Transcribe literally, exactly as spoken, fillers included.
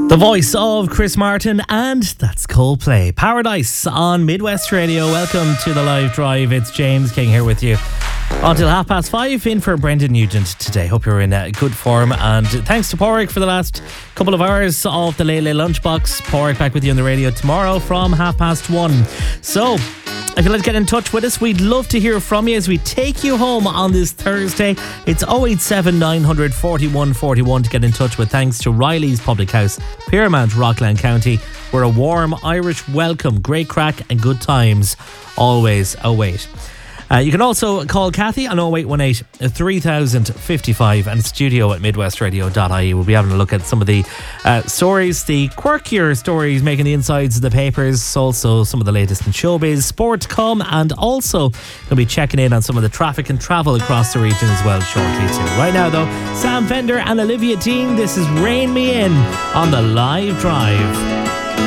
The voice of Chris Martin, and that's Coldplay. Paradise on Midwest Radio. Welcome to the live drive. It's James King here with you until half past five, in for Brendan Nugent today. Hope you're in uh, good form, and thanks to Porrick for the last couple of hours of the Lele Lunchbox. Porrick back with you on the radio tomorrow from half past one. So if you'd like to get in touch with us, we'd love to hear from you as we take you home on this Thursday. It's oh eight seven, nine hundred, forty-one forty-one to get in touch with, thanks to Riley's Public House, Piermount, Rockland County, where a warm Irish welcome, great crack and good times always await. Uh, you can also call Kathy on oh eight one eight, three thousand fifty-five and studio at midwest radio dot I E. We'll be having a look at some of the uh, stories, the quirkier stories making the insides of the papers, also some of the latest in showbiz, sport to come, and also we'll be checking in on some of the traffic and travel across the region as well shortly too. Right now though, Sam Fender and Olivia Dean, this is Rein Me In on the Live Drive.